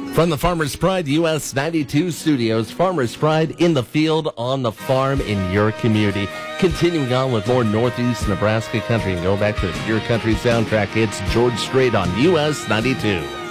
From the Farmers Pride US 92 studios, Farmers Pride in the field, on the farm, in your community. Continuing on with more Northeast Nebraska country and go back to the Pure Country soundtrack. It's George Strait on US 92.